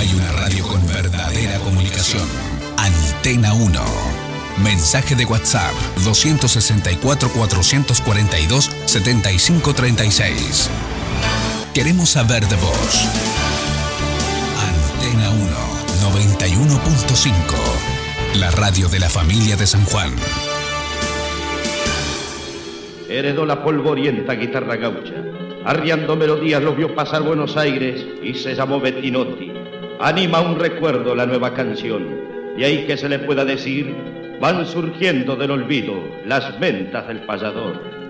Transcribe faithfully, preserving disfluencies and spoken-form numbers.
Hay una radio con verdadera comunicación. Antena uno. Mensaje de WhatsApp dos seis cuatro, cuatro cuatro dos, siete cinco tres seis. Queremos saber de vos. Antena uno, noventa y uno punto cinco. La radio de la familia de San Juan. Heredó la polvorienta guitarra gaucha. Arriando melodías lo vio pasar Buenos Aires y se llamó Bettinotti. Anima un recuerdo la nueva canción. Y ahí que se le pueda decir, van surgiendo del olvido las ventas del payador.